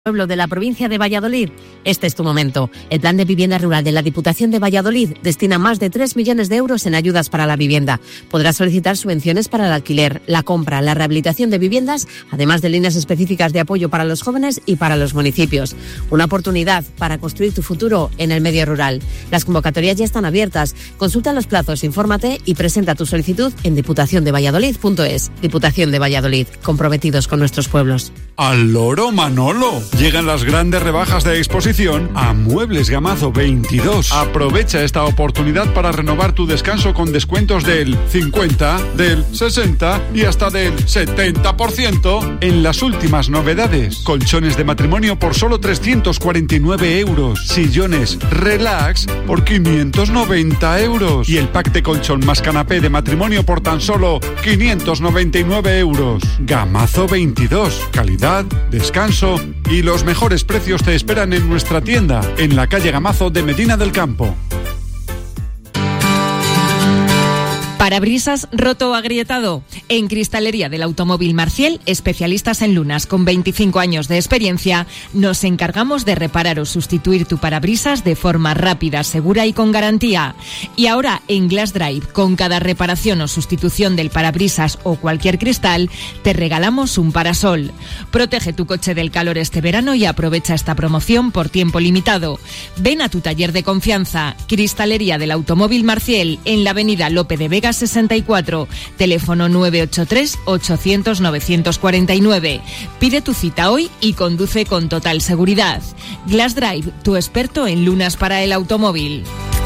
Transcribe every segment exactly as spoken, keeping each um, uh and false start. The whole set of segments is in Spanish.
pueblo de la provincia de Valladolid, este es tu momento. El Plan de Vivienda Rural de la Diputación de Valladolid destina más de tres millones de euros en ayudas para la vivienda. Podrás solicitar subvenciones para el alquiler, la compra, la rehabilitación de viviendas, además de líneas específicas de apoyo para los jóvenes y para los municipios. Una oportunidad para construir tu futuro en el medio rural. Las convocatorias ya están abiertas. Consulta los plazos, infórmate y presenta tu solicitud en diputación de valladolid punto es. Diputación de Valladolid, comprometidos con nuestros pueblos. ¡Al loro, Manolo! Llegan las grandes rebajas de exposición a Muebles Gamazo veintidós. Aprovecha esta oportunidad para renovar tu descanso con descuentos del cincuenta, del sesenta y hasta del setenta por ciento en las últimas novedades. Colchones de matrimonio por solo trescientos cuarenta y nueve euros. Sillones Relax por quinientos noventa euros. Y el pack de colchón más canapé de matrimonio por tan solo quinientos noventa y nueve euros. Gamazo veintidós. Calidad, descanso y los mejores precios te esperan en nuestra tienda, en la calle Gamazo de Medina del Campo. ¿Parabrisas roto o agrietado? En Cristalería del Automóvil Marciel, especialistas en lunas con veinticinco años de experiencia, nos encargamos de reparar o sustituir tu parabrisas de forma rápida, segura y con garantía. Y ahora en Glass Drive, con cada reparación o sustitución del parabrisas o cualquier cristal, te regalamos un parasol. Protege tu coche del calor este verano y aprovecha esta promoción por tiempo limitado. Ven a tu taller de confianza, Cristalería del Automóvil Marciel, en la avenida Lope de Vega sesenta y cuatro, teléfono nueve ocho tres, ochocientos, novecientos cuarenta y nueve. Pide tu cita hoy y conduce con total seguridad. Glass Drive, tu experto en lunas para el automóvil.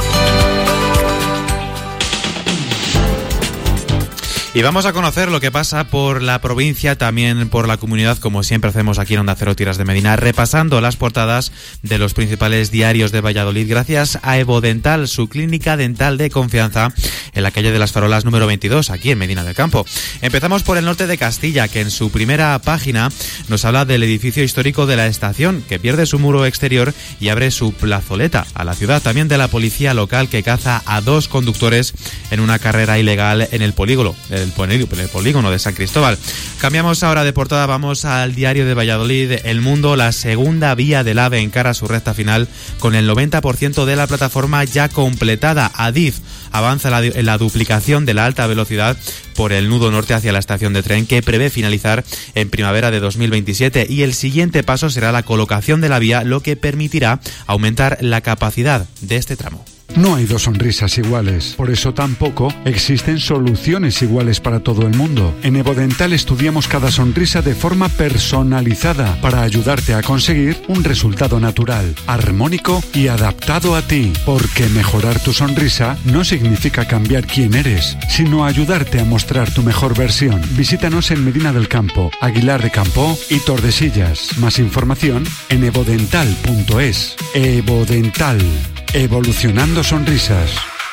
Y vamos a conocer lo que pasa por la provincia, también por la comunidad, como siempre hacemos aquí en Onda Cero Tiras de Medina, repasando las portadas de los principales diarios de Valladolid, gracias a Evo Dental, su clínica dental de confianza, en la calle de las Farolas número veintidós, aquí en Medina del Campo. Empezamos por el norte de Castilla, que en su primera página nos habla del edificio histórico de la estación, que pierde su muro exterior y abre su plazoleta a la ciudad. También de la policía local, que caza a dos conductores en una carrera ilegal en el polígono. El el polígono de San Cristóbal. Cambiamos ahora de portada, vamos al diario de Valladolid, El Mundo. La segunda vía del AVE encara su recta final con el noventa por ciento de la plataforma ya completada. Adif avanza la, en la duplicación de la alta velocidad por el nudo norte hacia la estación de tren, que prevé finalizar en primavera de dos mil veintisiete, y el siguiente paso será la colocación de la vía, lo que permitirá aumentar la capacidad de este tramo. No hay dos sonrisas iguales, por eso tampoco existen soluciones iguales para todo el mundo. En Evo Dental estudiamos cada sonrisa de forma personalizada para ayudarte a conseguir un resultado natural, armónico y adaptado a ti. Porque mejorar tu sonrisa no significa cambiar quién eres, sino ayudarte a mostrar tu mejor versión. Visítanos en Medina del Campo, Aguilar de Campoo y Tordesillas. Más información en evodental punto es. Evo Dental. Evolucionando sonrisas.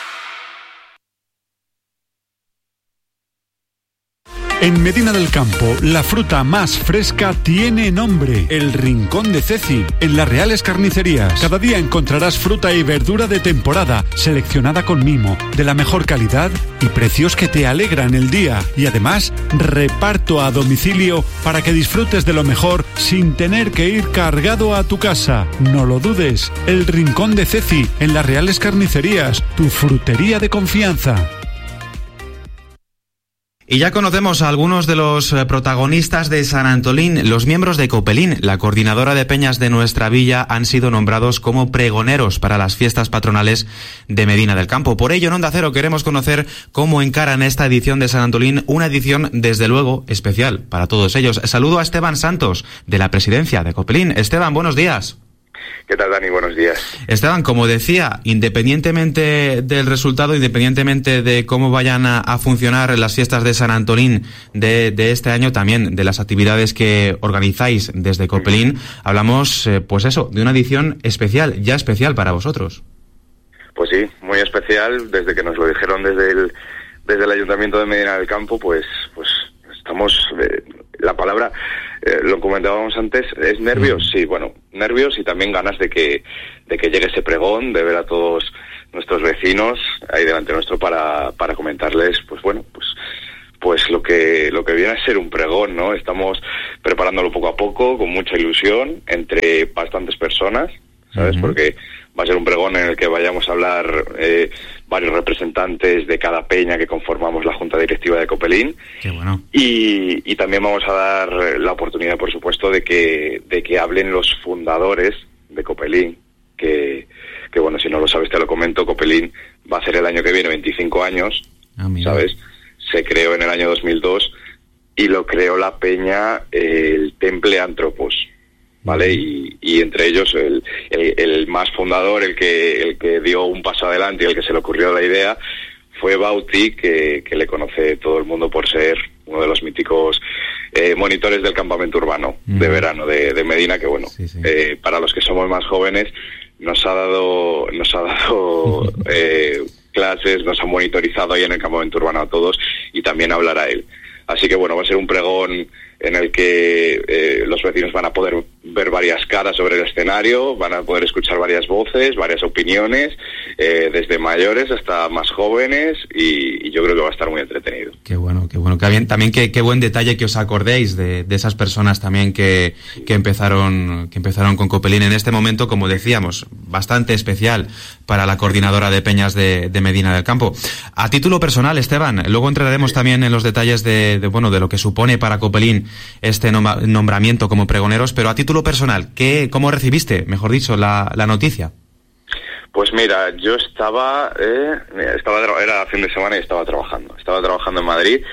En Medina del Campo, la fruta más fresca tiene nombre: El Rincón de Ceci, en las Reales Carnicerías. Cada día encontrarás fruta y verdura de temporada, seleccionada con mimo, de la mejor calidad y precios que te alegran el día. Y además, reparto a domicilio para que disfrutes de lo mejor sin tener que ir cargado a tu casa. No lo dudes, El Rincón de Ceci, en las Reales Carnicerías, tu frutería de confianza. Y ya conocemos a algunos de los protagonistas de San Antolín. Los miembros de Copelín, la coordinadora de peñas de nuestra villa, han sido nombrados como pregoneros para las fiestas patronales de Medina del Campo. Por ello, en Onda Cero queremos conocer cómo encaran esta edición de San Antolín, una edición, desde luego, especial para todos ellos. Saludo a Esteban Santos, de la presidencia de Copelín. Esteban, buenos días. ¿Qué tal, Dani? Buenos días. Esteban, como decía, independientemente del resultado, independientemente de cómo vayan a, a funcionar las fiestas de San Antolín de, de este año, también de las actividades que organizáis desde Copelín, hablamos, eh, pues eso, de una edición especial, ya especial para vosotros. Pues sí, muy especial. Desde que nos lo dijeron desde el, desde el Ayuntamiento de Medina del Campo, pues, pues estamos... Eh, la palabra, eh, lo comentábamos antes, ¿es nervios? Sí, bueno, nervios y también ganas de que de que llegue ese pregón, de ver a todos nuestros vecinos ahí delante nuestro para para comentarles, pues bueno, pues pues lo que lo que viene a ser un pregón, ¿no? Estamos preparándolo poco a poco, con mucha ilusión, entre bastantes personas, ¿sabes? Uh-huh. Porque va a ser un pregón en el que vayamos a hablar eh, varios representantes de cada peña que conformamos la Junta Directiva de Copelín. Qué bueno. Y, y también vamos a dar la oportunidad, por supuesto, de que de que hablen los fundadores de Copelín, que, que bueno, si no lo sabes te lo comento, Copelín va a hacer el año que viene veinticinco años, ah, ¿sabes? Se creó en el año dos mil dos y lo creó la peña eh, el Temple Antropos, ¿vale? Y, y entre ellos el, el, el más fundador, el que el que dio un paso adelante y el que se le ocurrió la idea fue Bauti, que, que le conoce todo el mundo por ser uno de los míticos eh, monitores del campamento urbano mm. de verano de, de Medina, que bueno, sí, sí. Eh, para los que somos más jóvenes nos ha dado nos ha dado eh, clases, nos ha monitorizado ahí en el campamento urbano a todos y también hablará él. Así que bueno, va a ser un pregón en el que eh, los vecinos van a poder ver varias caras sobre el escenario, van a poder escuchar varias voces, varias opiniones, eh, desde mayores hasta más jóvenes, y, y yo creo que va a estar muy entretenido. Qué bueno, qué bueno. Qué bien, también qué, qué buen detalle que os acordéis de, de esas personas también que, que empezaron que empezaron con Copelín en este momento, como decíamos, bastante especial para la coordinadora de peñas de, de Medina del Campo. A título personal, Esteban, luego entraremos sí. también en los detalles de, de bueno de lo que supone para Copelín este nombramiento como pregoneros, pero a título personal, ¿qué, ¿cómo recibiste, mejor dicho, la, la noticia? Pues mira, yo estaba, eh, estaba, era fin de semana y estaba trabajando, estaba trabajando en Madrid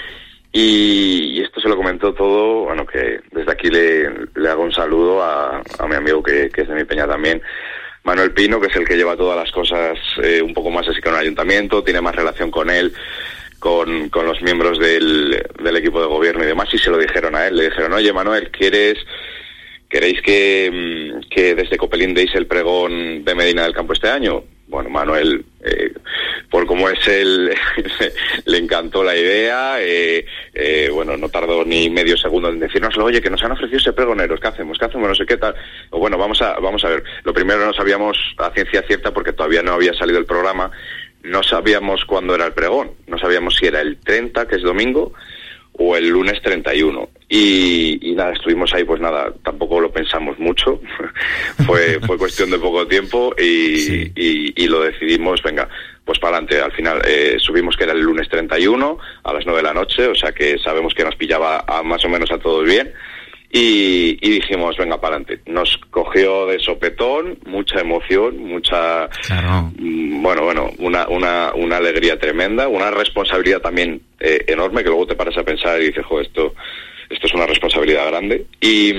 y, y esto se lo comentó todo, bueno, que desde aquí le, le hago un saludo a, a mi amigo que, que es de mi peña también, Manuel Pino, que es el que lleva todas las cosas eh, un poco más así con el ayuntamiento, tiene más relación con él, con, con los miembros del, del equipo de gobierno y demás, y se lo dijeron a él, le dijeron, oye Manuel, ¿quieres, queréis que, que desde Copelín deis el pregón de Medina del Campo este año? Bueno, Manuel, eh, por como es él, le encantó la idea, eh, eh, bueno, no tardó ni medio segundo en decirnoslo, oye, que nos han ofrecido ese pregoneros, ¿qué hacemos? ¿Qué hacemos? No sé qué tal. O bueno, vamos a, vamos a ver, lo primero no sabíamos a ciencia cierta porque todavía no había salido el programa. No sabíamos cuándo era el pregón, no sabíamos si era el treinta, que es domingo, o el lunes treinta y uno. Y, y nada, estuvimos ahí, pues nada, tampoco lo pensamos mucho, fue fue cuestión de poco tiempo y, sí. y, y lo decidimos, venga, pues para adelante. Al final eh, subimos que era el lunes treinta y uno a las nueve de la noche, o sea que sabemos que nos pillaba a, más o menos a todos bien. Y, y dijimos, venga, para adelante. Nos cogió de sopetón, mucha emoción, mucha, claro. bueno, bueno, una, una, una alegría tremenda, una responsabilidad también eh, enorme, que luego te paras a pensar y dices, joder, esto, esto es una responsabilidad grande. Y,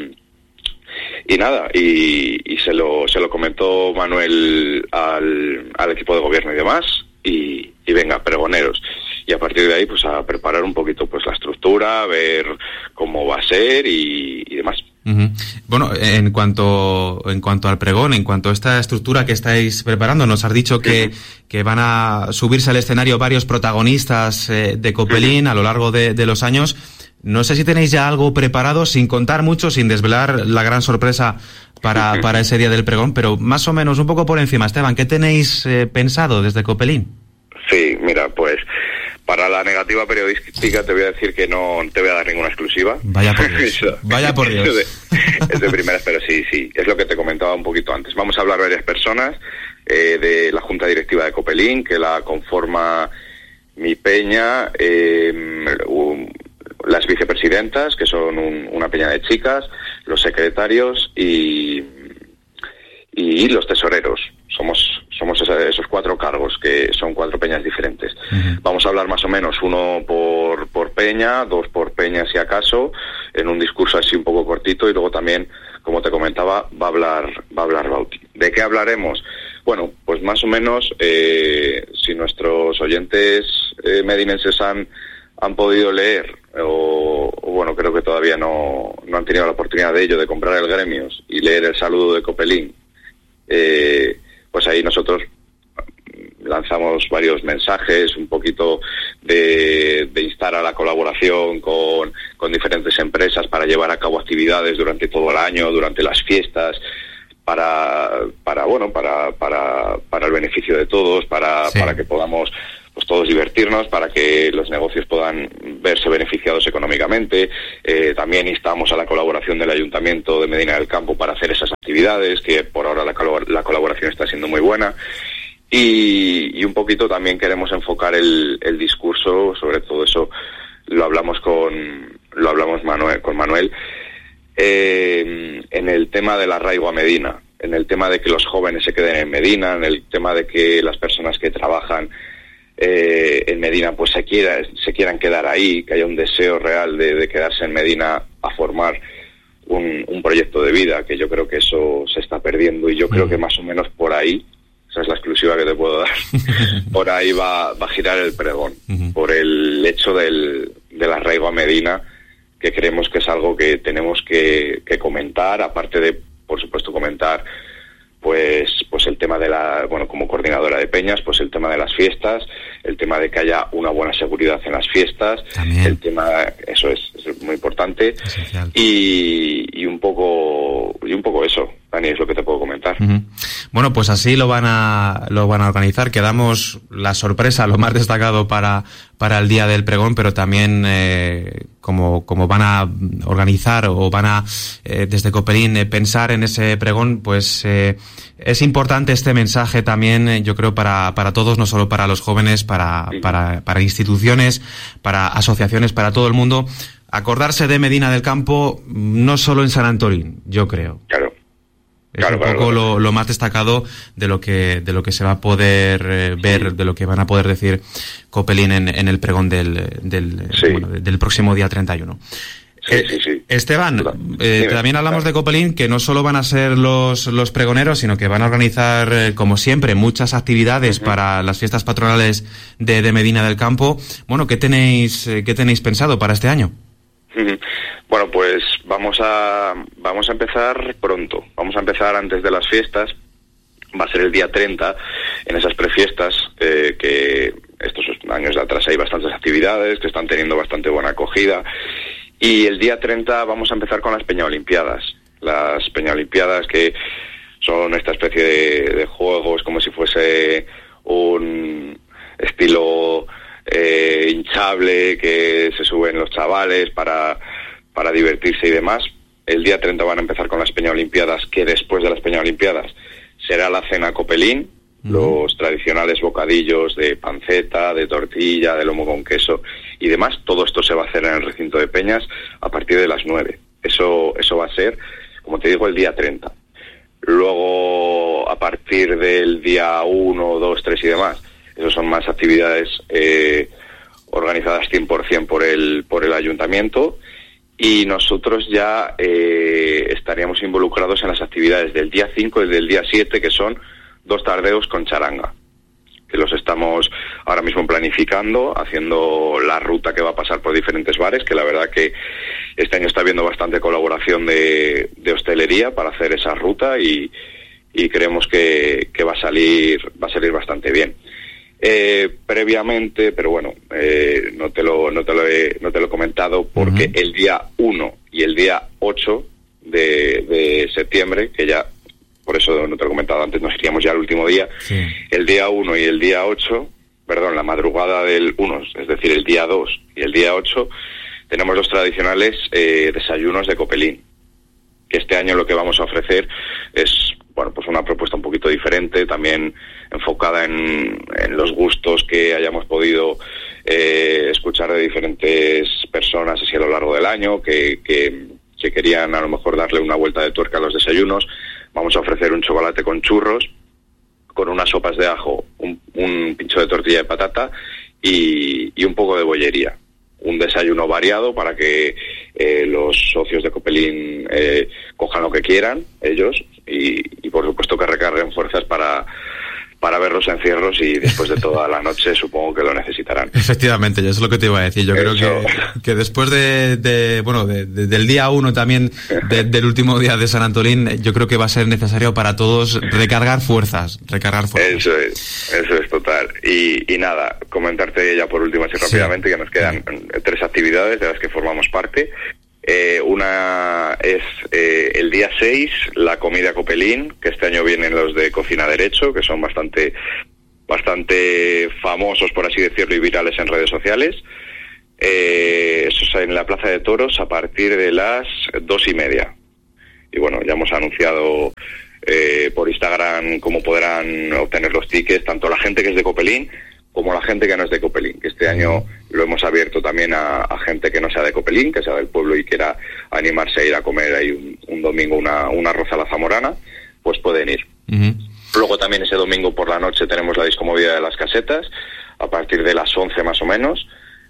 y nada, y, y se lo, se lo comentó Manuel al, al equipo de gobierno y demás, y, y venga, pregoneros. Y a partir de ahí, pues a preparar un poquito pues la estructura, a ver cómo va a ser y, y demás. Uh-huh. Bueno, en cuanto en cuanto al pregón, en cuanto a esta estructura que estáis preparando, nos has dicho que, que van a subirse al escenario varios protagonistas eh, de Copelín a lo largo de, de los años. No sé si tenéis ya algo preparado, sin contar mucho, sin desvelar la gran sorpresa para, para ese día del pregón, pero más o menos un poco por encima. Esteban, ¿qué tenéis eh, pensado desde Copelín? Sí, mira, pues para la negativa periodística te voy a decir que no te voy a dar ninguna exclusiva. Vaya por Dios. Vaya por Dios. Es de, es de primeras, pero sí, sí, es lo que te comentaba un poquito antes. Vamos a hablar varias personas eh, de la Junta Directiva de Copelín, que la conforma mi peña, eh, un, las vicepresidentas, que son un, una peña de chicas, los secretarios y, y los tesoreros. Somos somos esos cuatro cargos, que son cuatro peñas diferentes. Uh-huh. Vamos a hablar más o menos uno por, por peña, dos por peña si acaso, en un discurso así un poco cortito, y luego también, como te comentaba, va a hablar va a hablar Bauti. ¿De qué hablaremos? Bueno, pues más o menos, eh, si nuestros oyentes eh, medinenses han, han podido leer, o, o bueno, creo que todavía no, no han tenido la oportunidad de ello, de comprar el Gremios y leer el saludo de Copelín, eh, pues ahí nosotros lanzamos varios mensajes, un poquito de, de instar a la colaboración con, con diferentes empresas para llevar a cabo actividades durante todo el año, durante las fiestas, para, para bueno, para, para, para el beneficio de todos, para, sí. para que podamos pues todos divertirnos, para que los negocios puedan verse beneficiados económicamente. Eh, también instamos a la colaboración del Ayuntamiento de Medina del Campo para hacer esas actividades, que por ahora la, colabor- la colaboración está siendo muy buena. Y, y un poquito también queremos enfocar el, el discurso, sobre todo eso lo hablamos con lo hablamos Manuel, con Manuel, eh, en el tema del arraigo a Medina, en el tema de que los jóvenes se queden en Medina, en el tema de que las personas que trabajan Eh, en Medina pues se quiera, se quieran quedar ahí, que haya un deseo real de, de quedarse en Medina a formar un, un proyecto de vida, que yo creo que eso se está perdiendo, y yo creo que más o menos por ahí, esa es la exclusiva que te puedo dar, por ahí va, va a girar el pregón, uh-huh. por el hecho del, del arraigo a Medina, que creemos que es algo que tenemos que, que comentar, aparte de, por supuesto, comentar pues pues el tema de la, bueno, como coordinadora de peñas, pues el tema de las fiestas, el tema de que haya una buena seguridad en las fiestas, también. El tema, eso es, es muy importante, y, y un poco y un poco eso, Dani, es lo que te puedo comentar. Uh-huh. Bueno, pues así lo van a lo van a organizar, que damos la sorpresa, lo más destacado para para el día del pregón, pero también eh, como como van a organizar o van a eh, desde Copelín eh, pensar en ese pregón, pues eh, es importante este mensaje también, eh, yo creo, para para todos, no solo para los jóvenes, para sí. para para instituciones, para asociaciones, para todo el mundo, acordarse de Medina del Campo, no solo en San Antolín, yo creo. Claro. Es claro, un poco claro, claro. Lo, lo más destacado de lo que de lo que se va a poder eh, ver, sí. de lo que van a poder decir Copelín en, en el pregón del del, sí. bueno, del próximo día treinta y uno. Sí, eh, sí, sí. Esteban, eh, también hablamos de Copelín, que no solo van a ser los los pregoneros, sino que van a organizar, eh, como siempre, muchas actividades uh-huh. para las fiestas patronales de, de Medina del Campo. Bueno, ¿qué tenéis eh, qué tenéis pensado para este año? Bueno, pues vamos a vamos a empezar pronto. Vamos a empezar antes de las fiestas. Va a ser el día treinta, en esas prefiestas, eh, que estos años de atrás hay bastantes actividades que están teniendo bastante buena acogida. Y el día treinta vamos a empezar con las Peñaolimpiadas. Las Peñaolimpiadas, que son esta especie de, de juegos como si fuese un estilo Eh, hinchable, que se suben los chavales para, para divertirse y demás. El día treinta van a empezar con las Peñaolimpiadas, que después de las Peñaolimpiadas será la cena Copelín, uh-huh. los tradicionales bocadillos de panceta, de tortilla, de lomo con queso y demás. Todo esto se va a hacer en el recinto de Peñas a partir de las nueve. Eso, eso va a ser, como te digo, el día treinta. Luego, a partir del día uno, dos, tres y demás, esos son más actividades eh, organizadas cien por ciento por el, por el ayuntamiento, y nosotros ya eh, estaríamos involucrados en las actividades del día cinco y del día siete, que son dos tardeos con charanga, que los estamos ahora mismo planificando, haciendo la ruta que va a pasar por diferentes bares, que la verdad que este año está habiendo bastante colaboración de, de hostelería para hacer esa ruta, y, y creemos que, que va a salir, va a salir bastante bien. Eh, previamente, pero bueno, eh, no te lo no te lo he, no te lo he comentado, porque uh-huh. el día uno y el día ocho de, de septiembre, que ya, por eso no te lo he comentado antes, nos iríamos ya al último día, sí. el día uno y el día ocho, perdón, la madrugada del uno, es decir, el día dos y el día ocho, tenemos los tradicionales eh, desayunos de Copelín, que este año lo que vamos a ofrecer es, bueno, pues una propuesta un poquito diferente, también enfocada en, en los gustos que hayamos podido eh, escuchar de diferentes personas así a lo largo del año, que, que, que querían a lo mejor darle una vuelta de tuerca a los desayunos. Vamos a ofrecer un chocolate con churros, con unas sopas de ajo, un, un pincho de tortilla de patata y, y un poco de bollería. Un desayuno variado para que eh, los socios de Copelín eh, cojan lo que quieran, ellos, y, y por supuesto que recarguen fuerzas para, para ver los encierros, y después de toda la noche supongo que lo necesitarán. Efectivamente, eso es lo que te iba a decir. Yo eso. creo que, que después de, de bueno, de, de, del día uno también, de, del último día de San Antolín, yo creo que va a ser necesario para todos recargar fuerzas, recargar fuerzas. Eso es, eso es total. Y, y nada, comentarte ya por último así sí. rápidamente que nos quedan sí. tres actividades de las que formamos parte. Eh, una es eh, el día seis, la comida Copelín, que este año vienen los de Cocina Derecho, que son bastante bastante famosos, por así decirlo, y virales en redes sociales. Eh, eso es en la Plaza de Toros a partir de las dos y media. Y bueno, ya hemos anunciado eh, por Instagram cómo podrán obtener los tickets, tanto la gente que es de Copelín como la gente que no es de Copelín, que este año lo hemos abierto también a, a gente que no sea de Copelín, que sea del pueblo y quiera animarse a ir a comer ahí un, un domingo una, una arroz a la zamorana, pues pueden ir. Uh-huh. Luego también ese domingo por la noche tenemos la discomovida de las casetas, a partir de las once más o menos.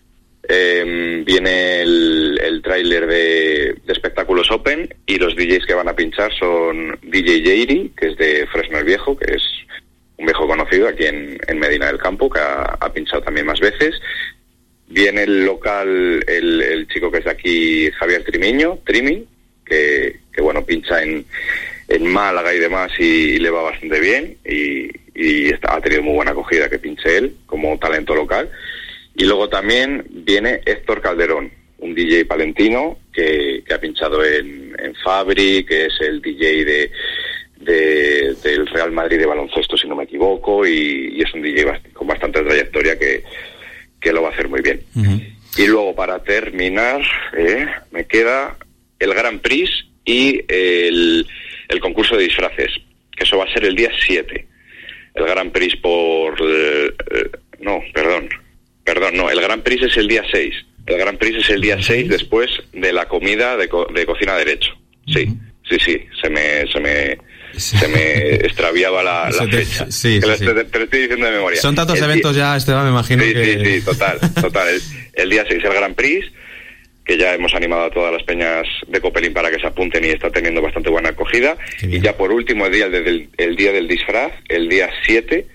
Eh, viene el, el tráiler de, de espectáculos Open, y los D Js que van a pinchar son D J Jairi, que es de Fresno el Viejo, que es un viejo conocido aquí en, en Medina del Campo, que ha, ha pinchado también más veces. Viene el local, el, el chico que es de aquí, Javier Trimiño, Trimi, que, que bueno, pincha en, en Málaga y demás, y, y le va bastante bien, y, y está, ha tenido muy buena acogida que pinche él como talento local. Y luego también viene Héctor Calderón, un D J palentino que, que ha pinchado en, en Fabri, que es el D J de, de del Real Madrid de baloncesto, si no me equivoco, y, y es un D J bast- con bastante trayectoria que, que lo va a hacer muy bien. Uh-huh. Y luego, para terminar, eh, me queda el Grand Prix y el, el concurso de disfraces, que eso va a ser el día siete. El Grand Prix por... Eh, no, perdón... Perdón, no, el Grand Prix es el día seis. El Grand Prix es el día seis después de la comida de, co- de cocina derecho. Sí, sí, sí, se me se me, sí. se me extraviaba la, la te, fecha. Sí, que sí, te, sí. te lo estoy diciendo de memoria. Son tantos el eventos día, ya, Esteban, me imagino sí, que... Sí, sí, total, total. El, el día seis el Grand Prix, que ya hemos animado a todas las peñas de Copelín para que se apunten y está teniendo bastante buena acogida. Y ya por último, el día del, el día del disfraz, el día siete...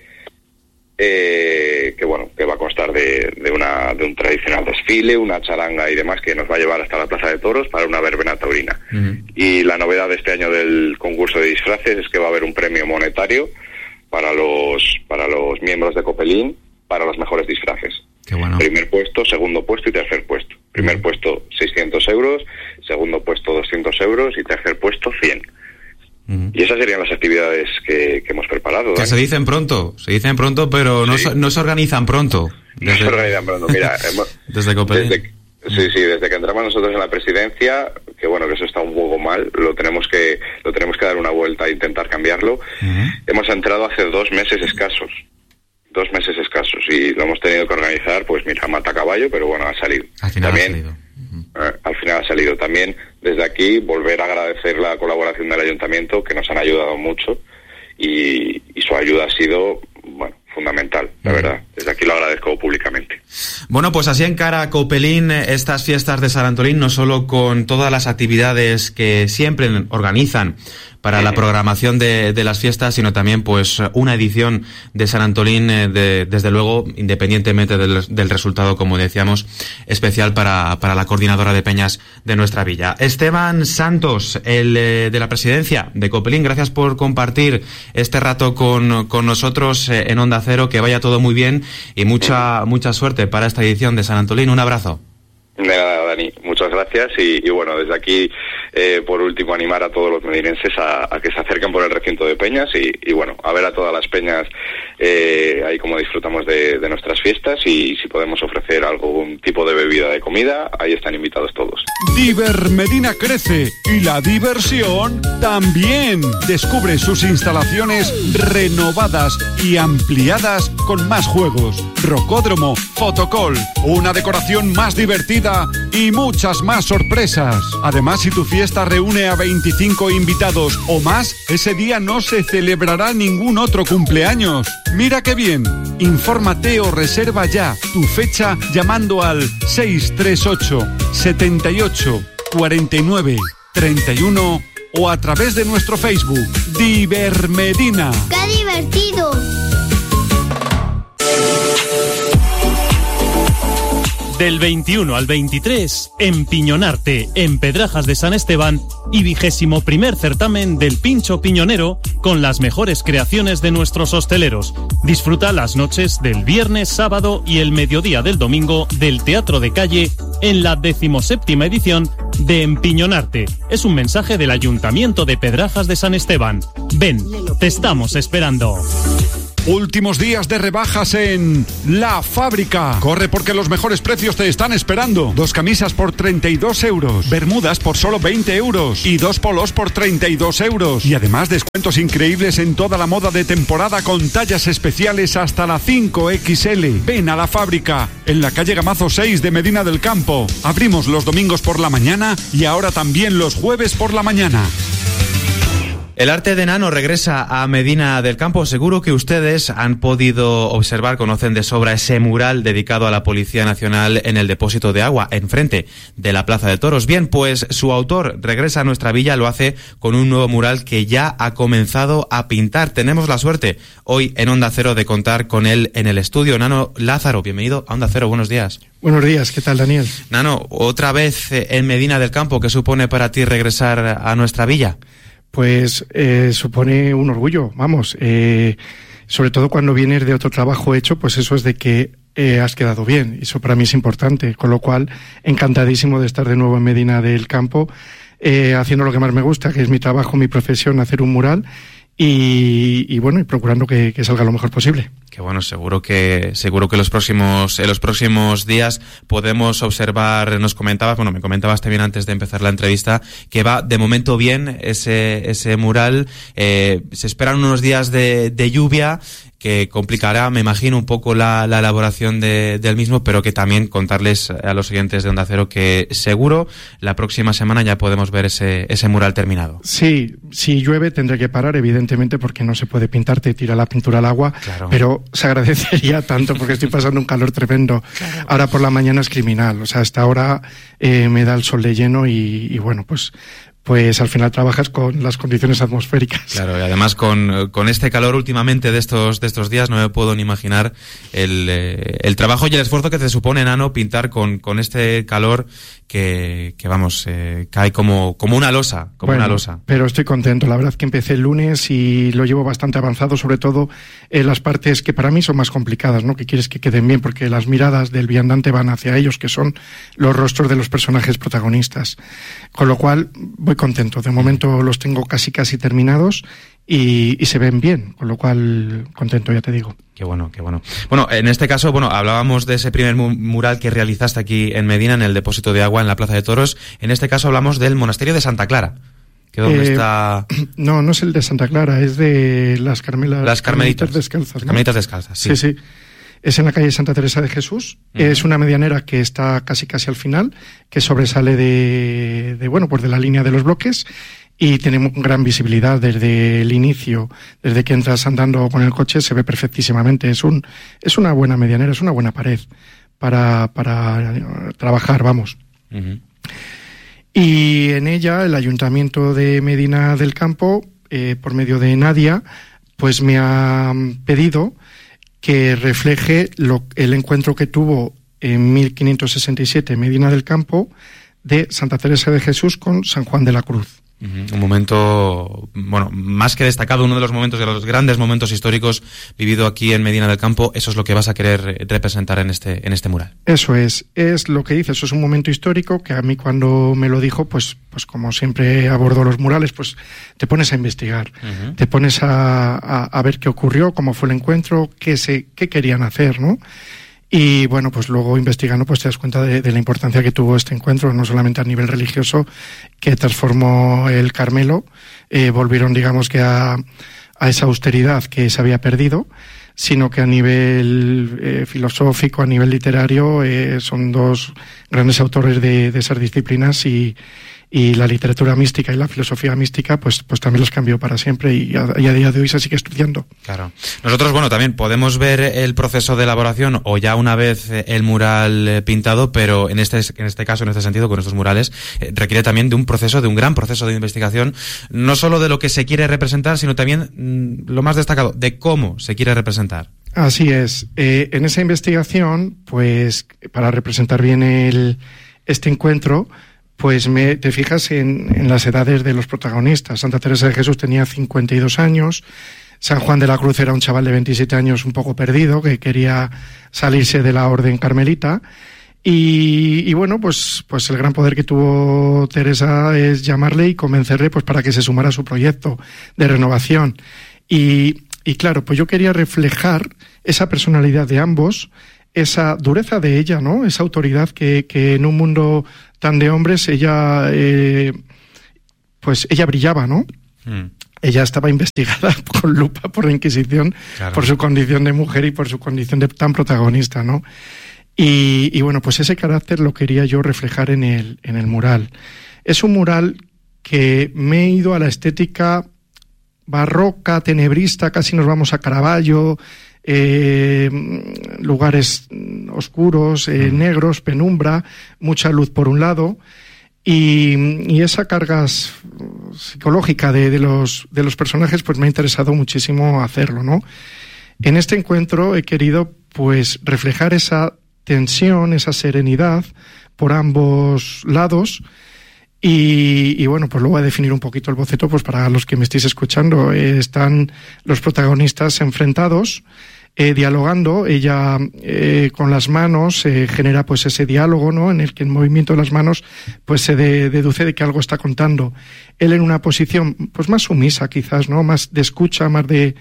Eh, que bueno, que va a constar de, de una de un tradicional desfile, una charanga y demás, que nos va a llevar hasta la Plaza de Toros para una verbena taurina. Uh-huh. Y la novedad de este año del concurso de disfraces es que va a haber un premio monetario para los para los miembros de Copelín para los mejores disfraces. Qué bueno. Primer puesto, segundo puesto y tercer puesto. Primer uh-huh. puesto seiscientos euros, segundo puesto doscientos euros y tercer puesto cien. Uh-huh. Y esas serían las actividades que, que hemos preparado. Que ¿eh? se dicen pronto, se dicen pronto, pero sí. no, se, no se organizan pronto. Desde, no se organizan pronto, mira. hemos, desde Copelín. Desde, sí, sí, desde que entramos nosotros en la presidencia, que bueno, que eso está un poco mal, lo tenemos que lo tenemos que dar una vuelta e intentar cambiarlo. Uh-huh. Hemos entrado hace dos meses escasos. Dos meses escasos y lo hemos tenido que organizar, pues mira, mata caballo, pero bueno, ha salido. Al final También, ha salido. Eh, al final ha salido. También desde aquí volver a agradecer la colaboración del ayuntamiento, que nos han ayudado mucho y, y su ayuda ha sido, bueno, fundamental, la verdad. Desde aquí lo agradezco públicamente. Bueno, pues así encara Copelín estas fiestas de San Antolín, no solo con todas las actividades que siempre organizan para la programación de, de las fiestas, sino también pues una edición de San Antolín, eh, de, desde luego, independientemente del, del resultado, como decíamos, especial para, para la coordinadora de peñas de nuestra villa. Esteban Santos, el eh, de la presidencia de Copelín, gracias por compartir este rato con, con nosotros eh, en Onda Cero, que vaya todo muy bien y mucha, mucha suerte para esta edición de San Antolín. Un abrazo. Nada, Dani, muchas gracias y, y bueno, desde aquí, eh, por último, animar a todos los medinenses a, a que se acerquen por el recinto de peñas y, y bueno, a ver a todas las peñas eh, ahí como disfrutamos de, de nuestras fiestas y si podemos ofrecer algún tipo de bebida, de comida, ahí están invitados todos. Diver Medina crece y la diversión también. Descubre sus instalaciones renovadas y ampliadas con más juegos, rocódromo, fotocall, una decoración más divertida y muchas más sorpresas. Además, si tu fiesta reúne a veinticinco invitados o más, ese día no se celebrará ningún otro cumpleaños. Mira qué bien. Infórmate o reserva ya tu fecha llamando al seis tres ocho, setenta y ocho, cuarenta y nueve, treinta y uno o a través de nuestro Facebook Divermedina. ¡Qué divertido! Del veintiuno al veintitrés, en Piñonarte, en Pedrajas de San Esteban, y vigésimo primer certamen del Pincho Piñonero con las mejores creaciones de nuestros hosteleros. Disfruta las noches del viernes, sábado y el mediodía del domingo del Teatro de Calle en la decimoséptima edición de Empiñonarte. Es un mensaje del Ayuntamiento de Pedrajas de San Esteban. Ven, te estamos esperando. Últimos días de rebajas en La Fábrica. Corre porque los mejores precios te están esperando. Dos camisas por treinta y dos euros, bermudas por solo veinte euros y dos polos por treinta y dos euros. Y además descuentos increíbles en toda la moda de temporada con tallas especiales hasta la cinco equis ele. Ven a La Fábrica, en la calle Gamazo seis de Medina del Campo. Abrimos los domingos por la mañana y ahora también los jueves por la mañana. El arte de Nano regresa a Medina del Campo. Seguro que ustedes han podido observar, conocen de sobra ese mural dedicado a la Policía Nacional en el depósito de agua, enfrente de la Plaza de Toros. Bien, pues su autor regresa a nuestra villa, lo hace con un nuevo mural que ya ha comenzado a pintar. Tenemos la suerte hoy en Onda Cero de contar con él en el estudio. Nano Lázaro, bienvenido a Onda Cero, buenos días. Buenos días, ¿qué tal, Daniel? Nano, otra vez en Medina del Campo, ¿qué supone para ti regresar a nuestra villa? Pues eh, supone un orgullo, vamos, eh, sobre todo cuando vienes de otro trabajo hecho, pues eso es de que eh, has quedado bien, y eso para mí es importante, con lo cual encantadísimo de estar de nuevo en Medina del Campo, eh, haciendo lo que más me gusta, que es mi trabajo, mi profesión, hacer un mural, y, y bueno, y procurando que, que salga lo mejor posible. Que bueno, seguro que seguro que los próximos en los próximos días podemos observar, nos comentabas, bueno, me comentabas también antes de empezar la entrevista, que va de momento bien ese ese mural, eh, se esperan unos días de, de lluvia que complicará, me imagino, un poco la, la elaboración de, del mismo, pero que también contarles a los oyentes de Onda Cero que seguro la próxima semana ya podemos ver ese ese mural terminado. Sí, si llueve tendré que parar, evidentemente, porque no se puede pintar, te tira la pintura al agua, claro. Pero se agradecería tanto porque estoy pasando un calor tremendo. Claro. Ahora por la mañana es criminal, o sea, hasta ahora eh, me da el sol de lleno y, y bueno, pues... pues al final trabajas con las condiciones atmosféricas. Claro, y además con, con este calor últimamente de estos de estos días no me puedo ni imaginar el, eh, el trabajo y el esfuerzo que te supone, Nano, pintar con, con este calor que, que vamos, eh, cae como, como una losa, como bueno, una losa. Pero estoy contento, la verdad que empecé el lunes y lo llevo bastante avanzado, sobre todo en las partes que para mí son más complicadas, ¿no? Que quieres que queden bien, porque las miradas del viandante van hacia ellos, que son los rostros de los personajes protagonistas. Con lo cual, voy contento. De momento los tengo casi casi terminados y, y se ven bien, con lo cual contento, ya te digo. Qué bueno, qué bueno. Bueno, en este caso, bueno, hablábamos de ese primer mural que realizaste aquí en Medina, en el depósito de agua en la Plaza de Toros. En este caso hablamos del monasterio de Santa Clara. ¿Que dónde eh, está? No, no es el de Santa Clara, es de las, Carmelas, las Carmelitas, Carmelitas Descalzas. ¿No? Carmelitas Descalzas, sí. Sí, sí. Es en la calle Santa Teresa de Jesús. Uh-huh. Es una medianera que está casi casi al final, que sobresale de, de bueno, pues de la línea de los bloques y tiene gran visibilidad desde el inicio, desde que entras andando con el coche se ve perfectísimamente. Es un es una buena medianera, es una buena pared para para trabajar, vamos. Uh-huh. Y en ella el Ayuntamiento de Medina del Campo, eh, por medio de Nadia, pues me ha pedido que refleje lo, el encuentro que tuvo en mil quinientos sesenta y siete Medina del Campo de Santa Teresa de Jesús con San Juan de la Cruz. Uh-huh. Un momento, bueno, más que destacado, uno de los momentos, de los grandes momentos históricos vivido aquí en Medina del Campo. Eso es lo que vas a querer representar en este, en este mural. Eso es, es lo que dice, eso es un momento histórico que a mí cuando me lo dijo, pues, pues como siempre abordo los murales, pues te pones a investigar, uh-huh. te pones a, a, a ver qué ocurrió, cómo fue el encuentro, qué se, qué querían hacer, ¿no? Y bueno, pues luego investigando pues te das cuenta de, de la importancia que tuvo este encuentro, no solamente a nivel religioso, que transformó el Carmelo, eh, volvieron digamos que a, a esa austeridad que se había perdido, sino que a nivel eh, filosófico, a nivel literario, eh, son dos grandes autores de, de esas disciplinas y, y la literatura mística y la filosofía mística pues pues también los cambió para siempre y a, y a día de hoy se sigue estudiando. Claro. Nosotros, bueno, también podemos ver el proceso de elaboración o ya una vez el mural pintado, pero en este en este caso, en este sentido, con estos murales, eh, requiere también de un proceso, de un gran proceso de investigación, no solo de lo que se quiere representar, sino también mmm, lo más destacado, de cómo se quiere representar. Así es. Eh, en esa investigación, pues, para representar bien el este encuentro, pues me, te fijas en, en las edades de los protagonistas. Santa Teresa de Jesús tenía cincuenta y dos años, San Juan de la Cruz era un chaval de veintisiete años un poco perdido, que quería salirse de la orden carmelita, y, y bueno, pues, pues el gran poder que tuvo Teresa es llamarle y convencerle pues para que se sumara a su proyecto de renovación. Y y claro, pues yo quería reflejar esa personalidad de ambos, esa dureza de ella, ¿no? Esa autoridad que, que en un mundo tan de hombres ella, eh, pues ella brillaba, ¿no? Mm. Ella estaba investigada con lupa por la Inquisición, claro, por su condición de mujer y por su condición de tan protagonista, ¿no? Y, y bueno, pues ese carácter lo quería yo reflejar en el, en el mural. Es un mural que me he ido a la estética barroca, tenebrista, casi nos vamos a Caravaggio, eh, lugares oscuros, eh, mm. negros, penumbra, mucha luz por un lado, y, y esa carga psicológica de, de, los, de los personajes, pues me ha interesado muchísimo hacerlo, ¿no? En este encuentro he querido, pues, reflejar esa tensión, esa serenidad por ambos lados. Y, y bueno, pues luego voy a definir un poquito el boceto, pues para los que me estéis escuchando. Eh, están los protagonistas enfrentados, eh, dialogando. Ella eh, con las manos eh, genera pues ese diálogo, ¿no? En el que el movimiento de las manos pues se de, deduce de que algo está contando. Él en una posición pues más sumisa quizás, ¿no? Más de escucha, más de,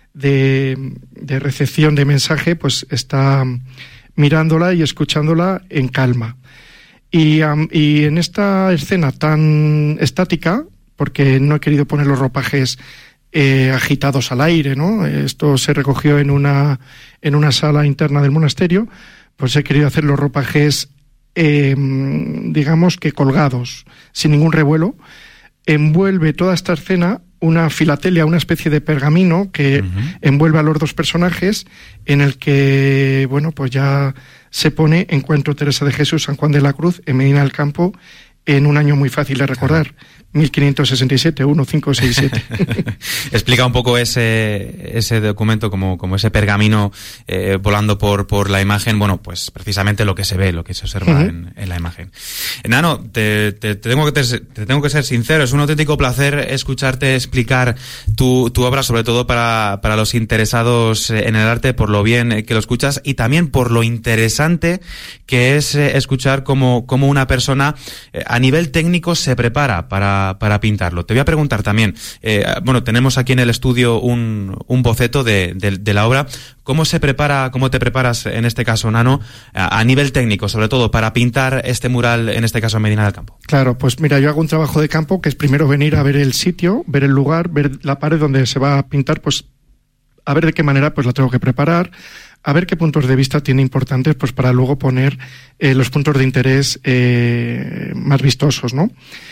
de, de recepción de mensaje, pues está mirándola y escuchándola en calma. Y, um, y en esta escena tan estática, porque no he querido poner los ropajes eh, agitados al aire, ¿no? Esto se recogió en una, en una sala interna del monasterio, pues he querido hacer los ropajes, eh, digamos que colgados, sin ningún revuelo. Envuelve toda esta escena una filatelia, una especie de pergamino que uh-huh. envuelve a los dos personajes, en el que, bueno, pues ya se pone Encuentro Teresa de Jesús, San Juan de la Cruz, en Medina del Campo, en un año muy fácil de recordar, mil quinientos sesenta y siete, uno cinco seis siete. Explica un poco ese ese documento, como como ese pergamino eh, volando por por la imagen, bueno, pues precisamente lo que se ve, lo que se observa uh-huh. en, en la imagen. Nano, te, te, te, tengo que te, te tengo que ser sincero, es un auténtico placer escucharte explicar tu, tu obra, sobre todo para, para los interesados en el arte, por lo bien que lo escuchas y también por lo interesante que es escuchar cómo, cómo una persona a nivel técnico se prepara para, para pintarlo. Te voy a preguntar también, eh, bueno, tenemos aquí en el estudio un, un boceto de, de, de la obra. ¿Cómo se prepara, cómo te preparas en este caso, Nano, a, a nivel técnico, sobre todo para pintar este mural, en este caso en Medina del Campo? Claro, pues mira, yo hago un trabajo de campo que es primero venir a ver el sitio, ver el lugar, ver la pared donde se va a pintar, pues a ver de qué manera pues la tengo que preparar, a ver qué puntos de vista tiene importantes, pues para luego poner eh, los puntos de interés eh, más vistosos, ¿no?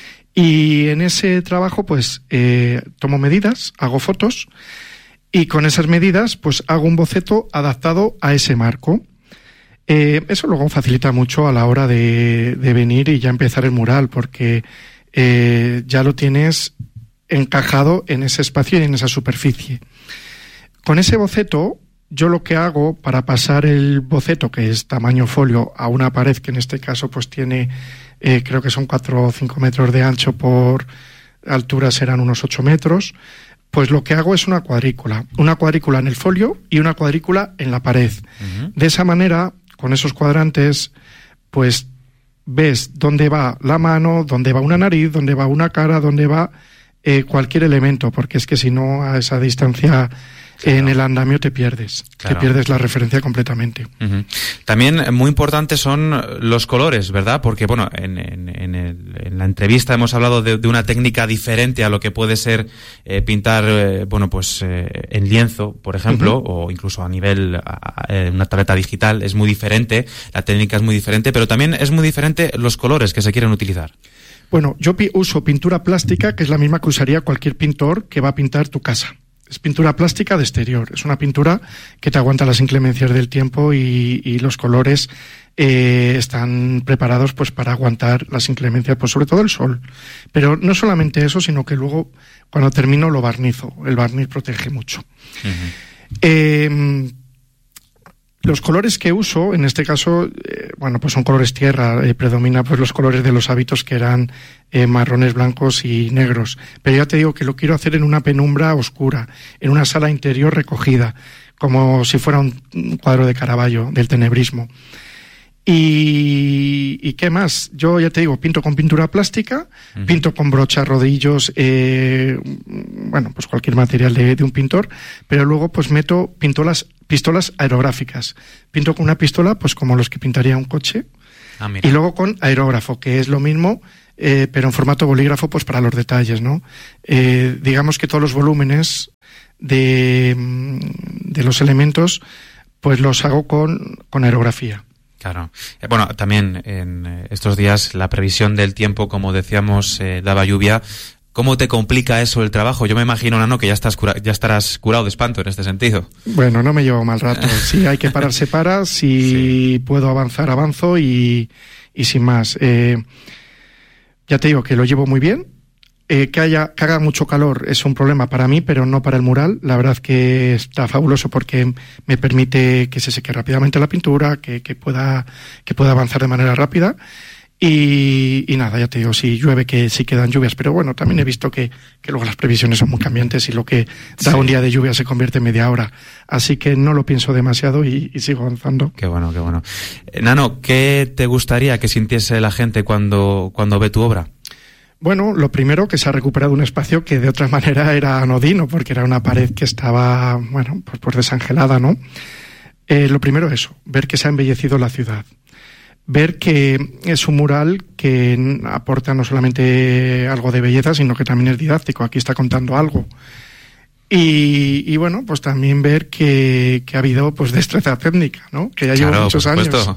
Y en ese trabajo, pues eh, tomo medidas, hago fotos, y con esas medidas, pues hago un boceto adaptado a ese marco. Eh, eso luego facilita mucho a la hora de, de venir y ya empezar el mural, porque eh, ya lo tienes encajado en ese espacio y en esa superficie. Con ese boceto, yo lo que hago para pasar el boceto, que es tamaño folio, a una pared que en este caso pues tiene, eh, creo que son cuatro o cinco metros de ancho, por altura serán unos ocho metros, pues lo que hago es una cuadrícula. Una cuadrícula en el folio y una cuadrícula en la pared. Uh-huh. De esa manera, con esos cuadrantes, pues ves dónde va la mano, dónde va una nariz, dónde va una cara, dónde va eh, cualquier elemento, porque es que si no, a esa distancia... Claro. En el andamio te pierdes, claro. te pierdes la referencia completamente. Uh-huh. También muy importantes son los colores, ¿verdad? Porque, bueno, en, en, en, el, en la entrevista hemos hablado de, de una técnica diferente a lo que puede ser eh, pintar, eh, bueno, pues eh, en lienzo, por ejemplo, uh-huh. o incluso a nivel, a, a una tableta digital. Es muy diferente, la técnica es muy diferente, pero también es muy diferente los colores que se quieren utilizar. Bueno, yo pi- uso pintura plástica, que es la misma que usaría cualquier pintor que va a pintar tu casa. Es pintura plástica de exterior, es una pintura que te aguanta las inclemencias del tiempo y, y los colores eh, están preparados pues para aguantar las inclemencias, pues sobre todo el sol. Pero no solamente eso, sino que luego cuando termino lo barnizo, el barniz protege mucho. Uh-huh. Eh, Los colores que uso, en este caso, eh, bueno, pues son colores tierra, eh, predomina pues los colores de los hábitos que eran eh, marrones, blancos y negros. Pero ya te digo que lo quiero hacer en una penumbra oscura, en una sala interior recogida, como si fuera un, un cuadro de Caravaggio, del tenebrismo. Y, ¿y qué más? Yo ya te digo, pinto con pintura plástica, uh-huh. pinto con brocha, rodillos, eh, bueno, pues cualquier material de, de un pintor, pero luego pues meto pintolas, pistolas aerográficas. Pinto con una pistola, pues como los que pintaría un coche, ah, y luego con aerógrafo, que es lo mismo, eh, pero en formato bolígrafo, pues para los detalles, ¿no? Eh, digamos que todos los volúmenes de, de los elementos, pues los hago con, con aerografía. Claro. Eh, bueno, también en estos días la previsión del tiempo, como decíamos, eh, daba lluvia. ¿Cómo te complica eso el trabajo? Yo me imagino, Nano, que ya estás cura- ya estarás curado de espanto en este sentido. Bueno, no me llevo mal rato. Si hay que parar, se para. Si sí. puedo avanzar, avanzo y, y sin más. Eh, ya te digo que lo llevo muy bien. Eh, que haya que haga mucho calor es un problema para mí, pero no para el mural. La verdad que está fabuloso porque me permite que se seque rápidamente la pintura, que, que pueda que pueda avanzar de manera rápida. Y, y nada, ya te digo, si llueve que sí quedan lluvias, pero bueno, también he visto que, que luego las previsiones son muy cambiantes y lo que da sí. un día de lluvia se convierte en media hora. Así que no lo pienso demasiado y, y sigo avanzando. Qué bueno, qué bueno. Eh, Nano, ¿qué te gustaría que sintiese la gente cuando, cuando ve tu obra? Bueno, lo primero, que se ha recuperado un espacio que de otra manera era anodino, porque era una pared que estaba, bueno, pues, pues desangelada, ¿no? Eh, lo primero eso, ver que se ha embellecido la ciudad. Ver que es un mural que aporta no solamente algo de belleza, sino que también es didáctico. Aquí está contando algo. Y, y bueno, pues también ver que, que ha habido pues destreza técnica, ¿no? Que ya llevo claro, muchos años.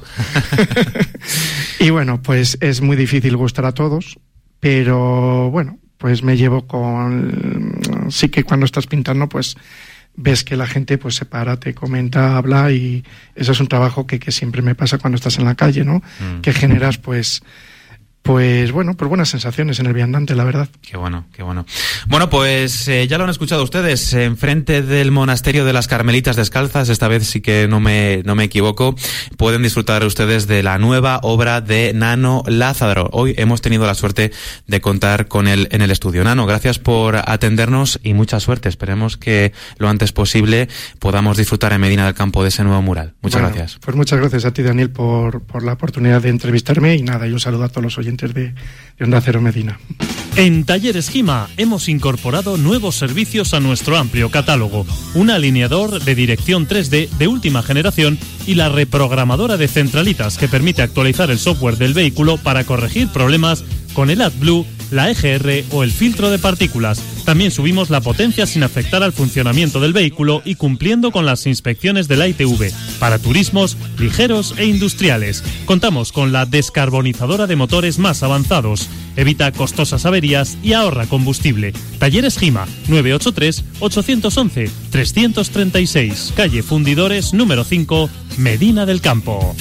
Y bueno, pues es muy difícil gustar a todos. Pero bueno, pues me llevo con... Sí que cuando estás pintando, pues ves que la gente pues se para, te comenta, habla y eso es un trabajo que, que siempre me pasa cuando estás en la calle, ¿no? Mm. Que generas pues... Pues bueno, pues buenas sensaciones en el viandante, la verdad. Qué bueno, qué bueno. Bueno, pues eh, ya lo han escuchado ustedes, enfrente del Monasterio de las Carmelitas Descalzas, esta vez sí que no me no me equivoco, pueden disfrutar ustedes de la nueva obra de Nano Lázaro. Hoy hemos tenido la suerte de contar con él en el estudio. Nano, gracias por atendernos y mucha suerte. Esperemos que lo antes posible podamos disfrutar en Medina del Campo de ese nuevo mural. Muchas bueno, gracias. Pues muchas gracias a ti, Daniel, por, por la oportunidad de entrevistarme y nada, y un saludo a todos los oyentes De, de Onda Cero Medina. En Talleres Gima hemos incorporado nuevos servicios a nuestro amplio catálogo. Un alineador de dirección tres D de última generación y la reprogramadora de centralitas que permite actualizar el software del vehículo para corregir problemas con el AdBlue, la E G R o el filtro de partículas. También subimos la potencia sin afectar al funcionamiento del vehículo y cumpliendo con las inspecciones de la I T V para turismos ligeros e industriales. Contamos con la descarbonizadora de motores más avanzados. Evita costosas averías y ahorra combustible. Talleres Gima, nueve ocho tres, ocho uno uno, tres tres seis, calle Fundidores número cinco, Medina del Campo.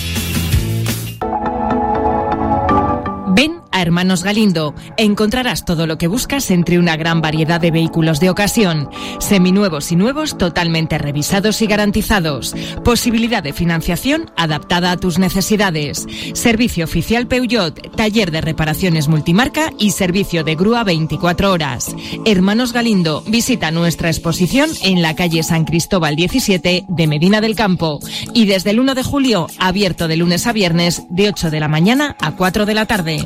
Ven a Hermanos Galindo. Encontrarás todo lo que buscas entre una gran variedad de vehículos de ocasión, seminuevos y nuevos totalmente revisados y garantizados. Posibilidad de financiación adaptada a tus necesidades. Servicio oficial Peugeot, taller de reparaciones multimarca y servicio de grúa veinticuatro horas. Hermanos Galindo, visita nuestra exposición en la calle San Cristóbal diecisiete de Medina del Campo y desde el uno de julio abierto de lunes a viernes de ocho de la mañana a cuatro de la tarde.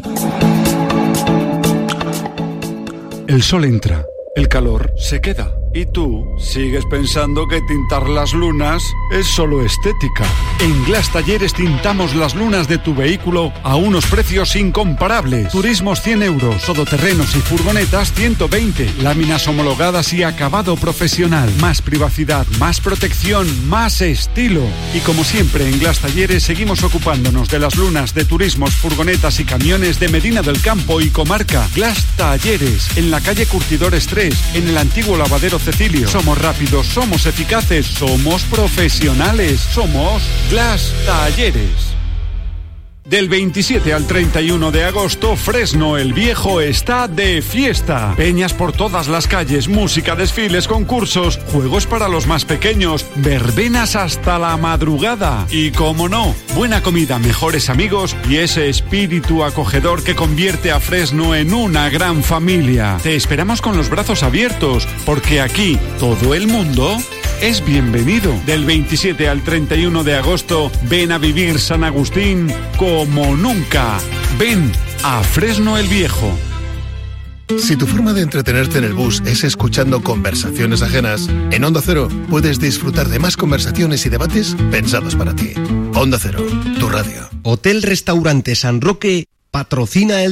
El sol entra, el calor se queda. Y tú sigues pensando que tintar las lunas es solo estética. En Glass Talleres tintamos las lunas de tu vehículo a unos precios incomparables. Turismos cien euros, todoterrenos y furgonetas ciento veinte. Láminas homologadas y acabado profesional. Más privacidad, más protección, más estilo. Y como siempre en Glass Talleres seguimos ocupándonos de las lunas de turismos, furgonetas y camiones de Medina del Campo y comarca. Glass Talleres, en la calle Curtidores tres, en el antiguo lavadero Cecilio. Somos rápidos, somos eficaces, somos profesionales, somos Glass Talleres. Del veintisiete al treinta y uno de agosto, Fresno el Viejo está de fiesta. Peñas por todas las calles, música, desfiles, concursos, juegos para los más pequeños, verbenas hasta la madrugada. Y cómo no, buena comida, mejores amigos y ese espíritu acogedor que convierte a Fresno en una gran familia. Te esperamos con los brazos abiertos, porque aquí todo el mundo es bienvenido. Del veintisiete al treinta y uno de agosto, ven a vivir San Agustín como nunca. Ven a Fresno el Viejo. Si tu forma de entretenerte en el bus es escuchando conversaciones ajenas, en Onda Cero puedes disfrutar de más conversaciones y debates pensados para ti. Onda Cero, tu radio. Hotel Restaurante San Roque patrocina el